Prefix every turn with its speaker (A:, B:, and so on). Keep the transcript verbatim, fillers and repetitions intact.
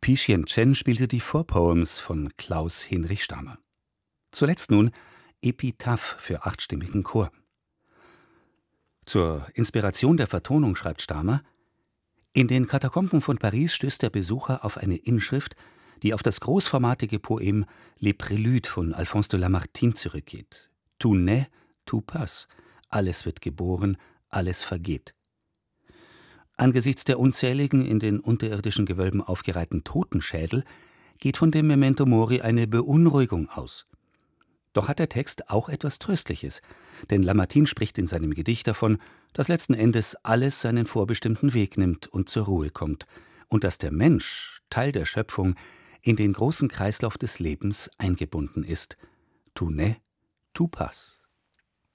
A: Pixien Chen spielte die Vorpoems von Klaus Hinrich Stamer. Zuletzt nun Epitaph für achtstimmigen Chor. Zur Inspiration der Vertonung schreibt Stamer: In den Katakomben von Paris stößt der Besucher auf eine Inschrift, die auf das großformatige Poem Les Préludes von Alphonse de Lamartine zurückgeht. Tout naît, tout passe. Alles wird geboren, alles vergeht. Angesichts der unzähligen in den unterirdischen Gewölben aufgereihten Totenschädel geht von dem Memento Mori eine Beunruhigung aus. Doch hat der Text auch etwas Tröstliches, denn Lamartine spricht in seinem Gedicht davon, dass letzten Endes alles seinen vorbestimmten Weg nimmt und zur Ruhe kommt und dass der Mensch, Teil der Schöpfung, in den großen Kreislauf des Lebens eingebunden ist. Tout naît, tout passe.